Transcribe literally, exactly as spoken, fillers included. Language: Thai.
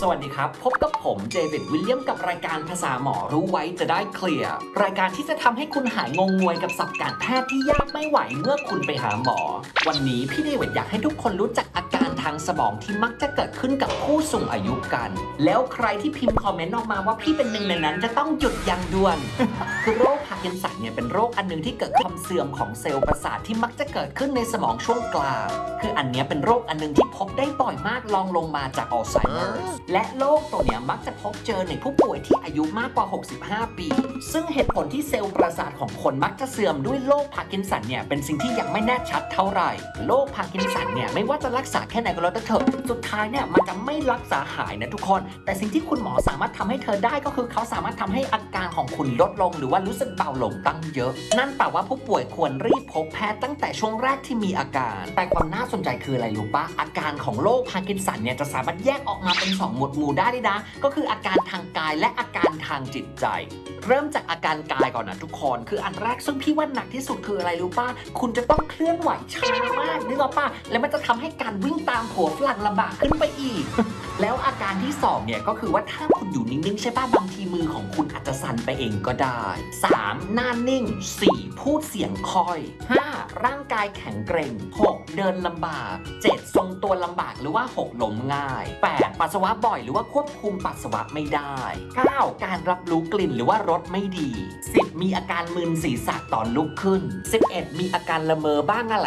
สวัสดีครับพบกับผมเดวิดวิลเลียมกับรายการภาษาหมอรู้ไว้จะได้เคลียร์รายการที่จะทำให้คุณหายงงงวยกับศัพท์การแพทย์ที่ยากไม่ไหวเมื่อคุณไปหาหมอวันนี้พี่เดวิดอยากให้ทุกคนรู้จักอาการทางสมองที่มักจะเกิดขึ้นกับผู้สูงอายุกันแล้วใครที่พิมพ์คอมเมนต์ออกมาว่าพี่เป็นหนึ่งในนั้นจะต้องหยุดอย่างด่วน คือโรคพาร์กินสันเนี่ยเป็นโรคอันนึงที่เกิดความเสื่อมของเซลล์ประสาทที่มักจะเกิดขึ้นในสมองช่วงกลางคืออันนี้เป็นโรคอันนึงที่พบได้บ่อยมากรองลงมาจากอัลไซเมอร์และโรคตัวเนี้ยมักจะพบเจอในผู้ป่วยที่อายุมากกว่าหกสิบห้าปีซึ่งเหตุผลที่เซลล์ประสาทของคนมักจะเสื่อมด้วยโรคพาร์กินสันเนี่ยเป็นสิ่งที่ยังไม่แน่ชัดเท่าไหร่โรคพาร์กินสันเนี่ยไม่ว่าจะรักษาแค่ไหนก็แล้วแต่เถอะสุดท้ายเนี่ยมันจะไม่รักษาหายนะทุกคนแต่สิ่งที่คุณหมอสามารถทำให้เธอได้ก็คือเขาสามารถทำให้อาการของคุณลดลงหรือว่ารู้สึกเบาลงตั้งเยอะนั่นแปลว่าผู้ป่วยควรรีบพบแพทย์ตั้งแต่ช่วงแรกที่มีอาการแต่ความน่าสนใจคืออะไรรู้ปะอาการของโรคพาร์กินสันเนี่ยจะสามารถแยกออกมาเป็นสองหมวดหมู่ได้ด้วยนะก็คืออาการทางกายและอาการทางจิตใจเริ่มจากอาการกายก่อนนะทุกคนคืออันแรกซึ่งพี่ว่าหนักที่สุดคืออะไรรู้ป่ะคุณจะต้องเคลื่อนไหวช้ามากนึกออกป่ะแล้วมันจะทำให้การวิ่งตามผัวฝรั่งลำบากขึ้นไปอีก แล้วอาการที่สองเนี่ยก็คือว่าถ้าคุณอยู่นิ่งๆใช่ป่ะบางทีมือของคุณอาจจะสั่นไปเองก็ได้ สาม หน้านิ่ง สี่ พูดเสียงค่อย ห้า ร่างกายแข็งเกร็ง หก เดินลำบาก เจ็ด ทรงตัวลำบากหรือว่าหกล้มง่าย แปด ปัสสาวะบ่อยหรือว่าควบคุมปัสสาวะไม่ได้ เก้า การรับรู้กลิ่นหรือว่ารสไม่ดี สิบ มีอาการมึนศีรษะตอนลุกขึ้น สิบเอ็ด มีอาการละเมอบ้างอะไร